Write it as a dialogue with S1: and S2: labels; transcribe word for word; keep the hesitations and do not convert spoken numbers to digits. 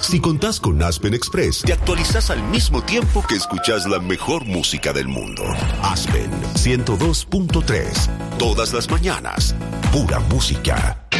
S1: Si contás con Aspen Express, te actualizás al mismo tiempo que escuchás la mejor música del mundo. Aspen ciento dos punto tres. Todas las mañanas. Pura música.